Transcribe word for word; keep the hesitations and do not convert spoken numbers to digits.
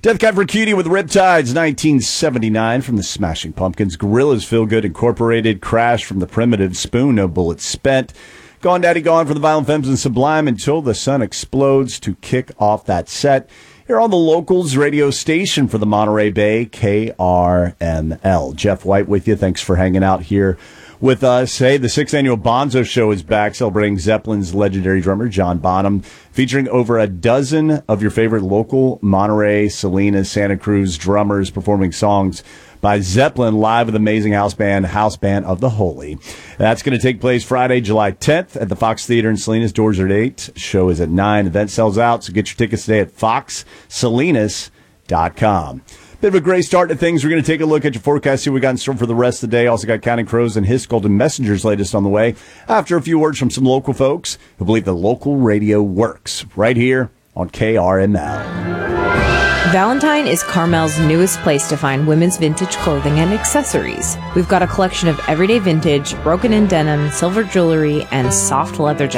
Death Cab for Cutie with Riptides, nineteen seventy-nine from the Smashing Pumpkins. Gorillaz, Feel Good Incorporated. Crash from the Primitive. Spoon, No Bullets Spent. Gone Daddy Gone from the Violent Femmes and Sublime. Until the Sun Explodes to kick off that set. Here on the Locals radio station for the Monterey Bay, K R M L. Jeff White with you. Thanks for hanging out here with us. Hey, the sixth annual Bonzo Show is back, celebrating Zeppelin's legendary drummer, John Bonham, featuring over a dozen of your favorite local Monterey, Salinas, Santa Cruz drummers performing songs by Zeppelin live with amazing house band, House Band of the Holy. That's going to take place Friday, July tenth at the Fox Theater in Salinas. Doors are at eight. Show is at nine. Event sells out, so get your tickets today at fox salinas dot com. Bit of a great start to things. We're going to take a look at your forecast, see what we got in store for the rest of the day. Also got Counting Crows and his Golden Messengers latest on the way. After a few words from some local folks who believe the local radio works. Right here on K R M L. Valentine is Carmel's newest place to find women's vintage clothing and accessories. We've got a collection of everyday vintage, broken-in denim, silver jewelry, and soft leather jackets.